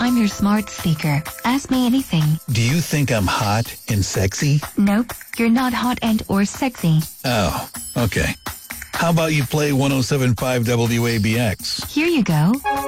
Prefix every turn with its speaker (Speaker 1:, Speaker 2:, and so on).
Speaker 1: I'm your smart speaker. Ask me anything.
Speaker 2: Do you think I'm hot and sexy?
Speaker 1: Nope, you're not hot and or sexy.
Speaker 2: Oh, okay. How about you play 107.5 WABX?
Speaker 1: Here you go.